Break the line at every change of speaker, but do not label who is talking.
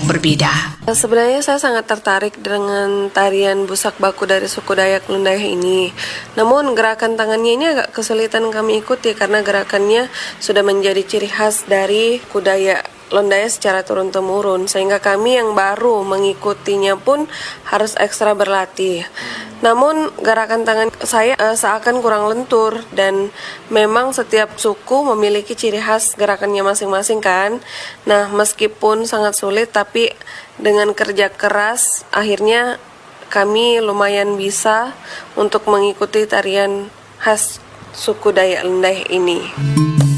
berbeda.
Sebenarnya saya sangat tertarik dengan tarian busak baku dari suku Dayak Lundaya ini. Namun gerakan tangannya ini agak kesulitan kami ikuti karena gerakannya sudah menjadi ciri khas dari budaya Lundaya secara turun-temurun, sehingga kami yang baru mengikutinya pun harus ekstra berlatih. Namun gerakan tangan saya seakan kurang lentur, dan memang setiap suku memiliki ciri khas gerakannya masing-masing kan. Nah, meskipun sangat sulit, tapi dengan kerja keras akhirnya kami lumayan bisa untuk mengikuti tarian khas suku Dayak Lundaya ini.